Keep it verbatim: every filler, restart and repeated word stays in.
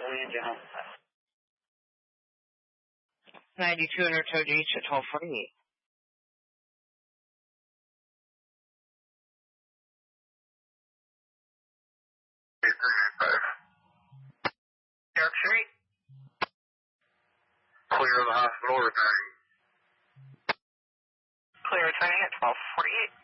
ninety-two hundred Toad Each at twelve forty-eight. York Street. Clear the hospital returning. Clear returning at twelve forty-eight.